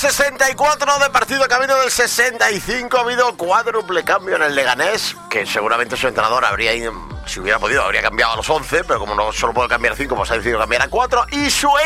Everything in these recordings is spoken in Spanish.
64 de partido, camino del 65. Ha habido cuádruple cambio en el Leganés, que seguramente su entrenador si hubiera podido, habría cambiado a los 11, pero como no solo puede cambiar 5, pues ha decidido cambiar a 4. Y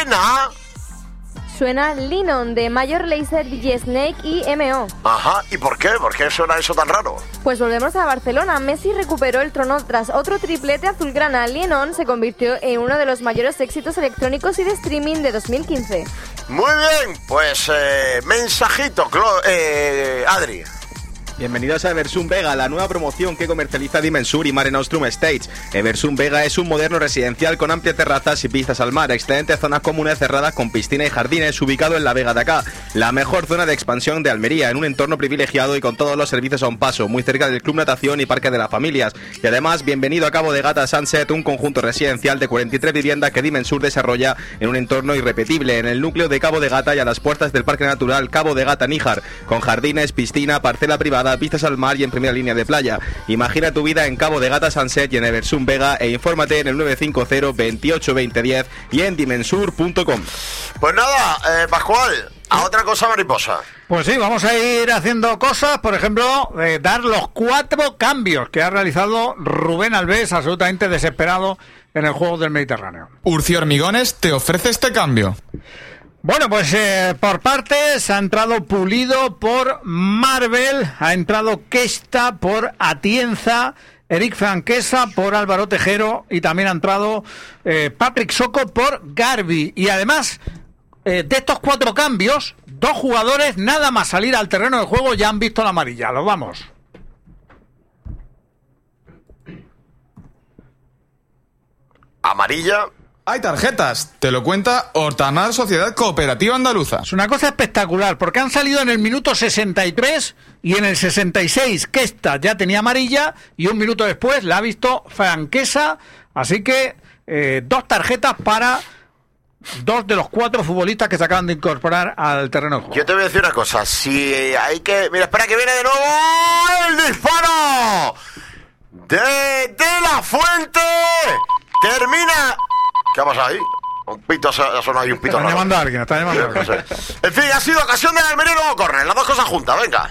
Suena Lennon de Major Lazer, DJ Snake y M.O. Ajá, ¿y por qué? ¿Por qué suena eso tan raro? Pues volvemos a Barcelona. Messi recuperó el trono tras otro triplete azulgrana. Lennon se convirtió en uno de los mayores éxitos electrónicos y de streaming de 2015. Muy bien, pues mensajito, Adri. Bienvenidos a Eversum Vega, la nueva promoción que comercializa Dimensur y Mare Nostrum Estates. Eversum Vega es un moderno residencial con amplias terrazas y vistas al mar, excelentes zonas comunes cerradas con piscina y jardines, ubicado en la Vega de Acá, la mejor zona de expansión de Almería, en un entorno privilegiado y con todos los servicios a un paso, muy cerca del Club Natación y Parque de las Familias. Y además, bienvenido a Cabo de Gata Sunset, un conjunto residencial de 43 viviendas que Dimensur desarrolla en un entorno irrepetible, en el núcleo de Cabo de Gata y a las puertas del Parque Natural Cabo de Gata Níjar, con jardines, piscina, parcela privada, vistas al mar y en primera línea de playa. Imagina tu vida en Cabo de Gata Sunset y en Eversum Vega, e infórmate en el 950 28 20 10 y en dimensur.com. Pues nada, Pascual, a otra cosa mariposa. Pues sí, vamos a ir haciendo cosas, por ejemplo, dar los 4 cambios que ha realizado Rubén Alves, absolutamente desesperado en el juego del Mediterráneo. Urci Hormigones te ofrece este cambio. Bueno, pues por partes ha entrado Pulido por Marvel, ha entrado Kesta por Atienza, Eric Franquesa por Álvaro Tejero y también ha entrado Patrick Soco por Garbi. Y además, de estos 4 cambios, 2 jugadores nada más salir al terreno de juego ya han visto la amarilla. Los vamos. Amarilla. Hay tarjetas, te lo cuenta Hortamar Sociedad Cooperativa Andaluza. Es una cosa espectacular, porque han salido en el minuto 63 y en el 66 Kesta ya tenía amarilla y un minuto después la ha visto Franquesa, así que 2 tarjetas para 2 de los 4 futbolistas que se acaban de incorporar al terreno de juego. Yo te voy a decir una cosa, si hay que... Mira, espera que viene de nuevo el disparo de la Fuente, termina... ¿Qué ha pasado ahí? Un pito ha sonado ahí, un pito raro. Está llamando a alguien. No sé. En fin, ha sido ocasión del Almería y luego córner. Las 2 cosas juntas, venga.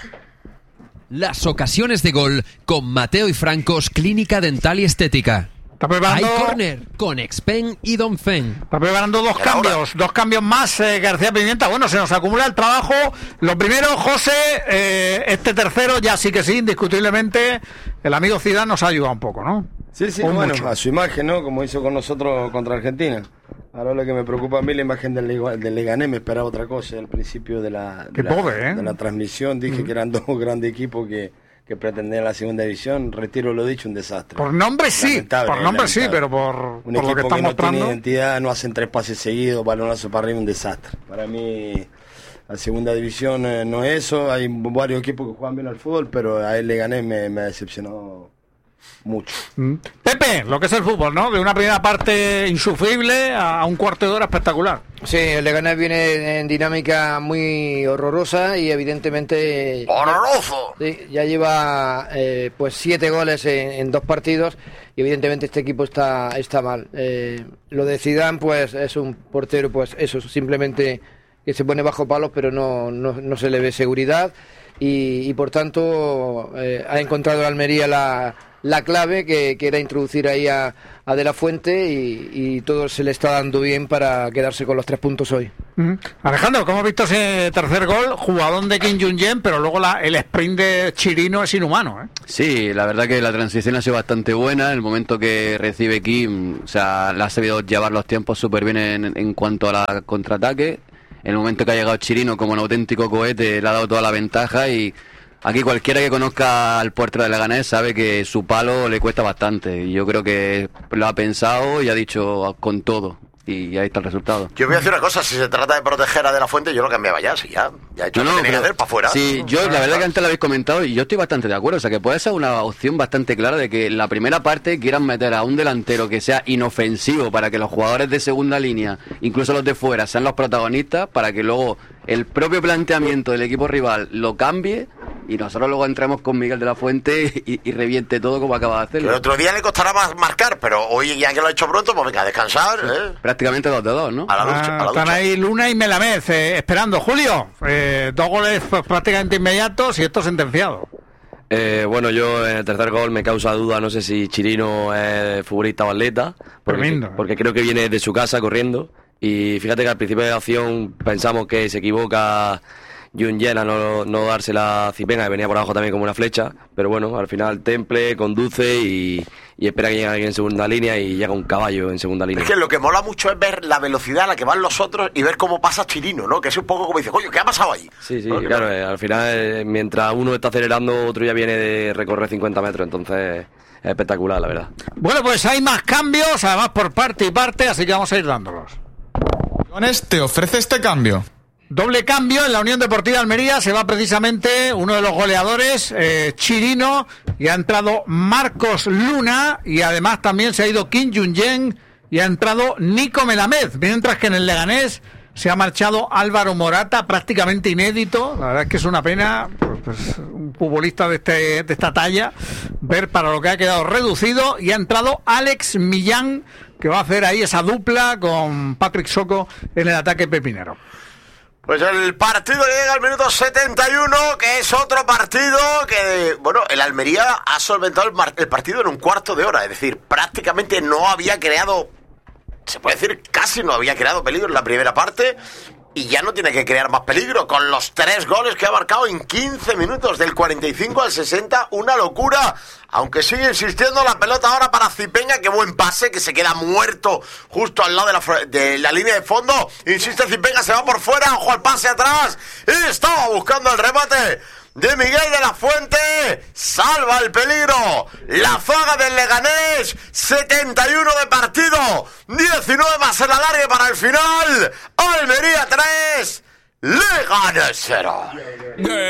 Las ocasiones de gol con Mateo y Francos, Clínica Dental y Estética. Está preparando... Hay córner con Expen y Donfen. Está preparando 2 cambios. 2 cambios más, García Pimienta. Bueno, se nos acumula el trabajo. Lo primero, José, este tercero ya sí que sí, indiscutiblemente, el amigo Zidane nos ha ayudado un poco, ¿no? Sí, bueno, mucho. A su imagen, ¿no? Como hizo con nosotros contra Argentina. Ahora lo que me preocupa a mí, la imagen del Leganés, me esperaba otra cosa al principio de la transmisión. Dije que eran 2 grandes equipos que pretendían la segunda división. Retiro lo dicho, un desastre. Por nombre sí, pero por lo que están mostrando. No tiene identidad, no hacen 3 pases seguidos, balonazo para arriba, un desastre. Para mí, la segunda división no es eso. Hay varios equipos que juegan bien al fútbol, pero a él Leganés me ha decepcionado mucho. Pepe, lo que es el fútbol, ¿no? De una primera parte insufrible a un cuarto de hora espectacular. Sí, el Leganés viene en dinámica muy horrorosa y evidentemente... ¡Horroroso! Ya lleva pues 7 goles en 2 partidos y evidentemente este equipo está mal. Lo de Zidane, pues es un portero, pues eso, simplemente que se pone bajo palos, pero no se le ve seguridad y por tanto ha encontrado en Almería la clave que era introducir ahí a De la Fuente y todo se le está dando bien para quedarse con los 3 puntos hoy. Alejandro, ¿cómo has visto ese tercer gol? Jugadón de Kim Jong-un, pero luego el sprint de Chirino es inhumano, ¿eh? Sí, la verdad que la transición ha sido bastante buena. El momento que recibe Kim, o sea, le ha sabido llevar los tiempos súper bien en cuanto a la contraataque. En el momento que ha llegado Chirino como un auténtico cohete, le ha dado toda la ventaja y aquí cualquiera que conozca al portero de Leganés sabe que su palo le cuesta bastante. Y yo creo que lo ha pensado y ha dicho con todo. Y ahí está el resultado. Yo voy a decir una cosa, si se trata de proteger a De la Fuente, yo lo cambiaba ya, sí, ya he hecho lo que tenía que hacer para afuera. Sí, yo la verdad que antes lo habéis comentado y yo estoy bastante de acuerdo, o sea que puede ser una opción bastante clara de que en la primera parte quieran meter a un delantero que sea inofensivo para que los jugadores de segunda línea, incluso los de fuera, sean los protagonistas, para que luego el propio planteamiento del equipo rival lo cambie y nosotros luego entramos con Miguel de la Fuente y reviente todo como acaba de hacerlo. El otro día le costará más marcar, pero hoy ya que lo ha hecho pronto, pues venga, a descansar. Sí, prácticamente 2-2, ¿no? A la lucha. Están ahí Luna y Melamed esperando. Julio, 2 goles pues, prácticamente inmediatos y esto sentenciado. Bueno, yo en el tercer gol me causa duda, no sé si Chirino es futbolista o atleta, porque creo que viene de su casa corriendo, y fíjate que al principio de la acción pensamos que se equivoca Junyent a no dársela a Zipenga, que venía por abajo también como una flecha, pero bueno, al final Temple conduce y espera que llegue alguien en segunda línea y llega un caballo en segunda línea. Es que lo que mola mucho es ver la velocidad a la que van los otros y ver cómo pasa Chirino, ¿no? Que es un poco como dice, coño, ¿qué ha pasado ahí? Sí, claro, al final mientras uno está acelerando, otro ya viene de recorrer 50 metros, entonces es espectacular, la verdad. Bueno, pues hay más cambios, además por parte y parte, así que vamos a ir dándolos. Te ofrece este cambio. Doble cambio en la Unión Deportiva Almería. Se va precisamente uno de los goleadores, Chirino, y ha entrado Marcos Luna, y además también se ha ido Kim Junyent y ha entrado Nico Melamed, mientras que en el Leganés se ha marchado Álvaro Morata, prácticamente inédito. La verdad es que es una pena, pues, un futbolista de esta talla, ver para lo que ha quedado reducido, y ha entrado Alex Millán, que va a hacer ahí esa dupla con Patrick Soko en el ataque pepinero. Pues el partido llega al minuto 71, que es otro partido que, bueno, el Almería ha solventado el partido en un cuarto de hora, es decir, prácticamente no había creado, se puede decir, casi no había creado peligro en la primera parte, y ya no tiene que crear más peligro, con los 3 goles que ha marcado en 15 minutos, del 45 al 60, una locura, aunque sigue insistiendo la pelota ahora para Zipenga, qué buen pase, que se queda muerto justo al lado de la línea de fondo, insiste Zipenga, se va por fuera, ojo al pase atrás, y estaba buscando el remate de Miguel de la Fuente, salva el peligro, la zaga del Leganés, 71 de partido, 19 más el alargue para el final, Almería 3, Leganés 0.